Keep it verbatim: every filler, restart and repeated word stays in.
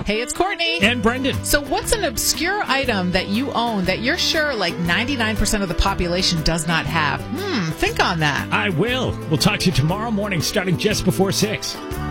Hey, it's Courtney. And Brendan. So what's an obscure item that you own that you're sure like ninety-nine percent of the population does not have? Hmm, think on that. I will. We'll talk to you tomorrow morning starting just before six.